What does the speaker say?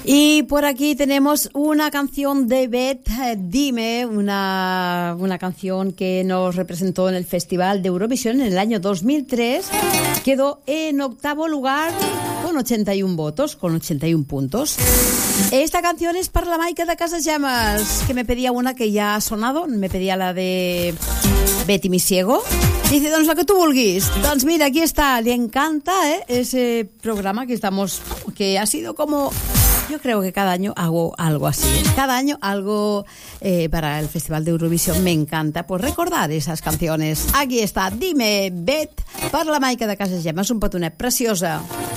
Y por aquí tenemos una canción de Beth, Dime, una canción que nos representó en el Festival de Eurovisión en el año 2003. Quedó en octavo lugar con 81 votos, con 81 puntos. Esta canción es para la Maica de Casa Llamas, que me pedía una que ya ha sonado, me pedía la de Betty mi ciego. Dice, doncs la que tú vulguis. Doncs mira, aquí está, le encanta ese programa que ha sido como... Yo creo que cada año hago algo así. Cada año algo para el Festival de Eurovisión. Me encanta pues recordar esas canciones. Aquí está, Dime, Bet, per la Maica de Casa Llamas, un petonet preciosa.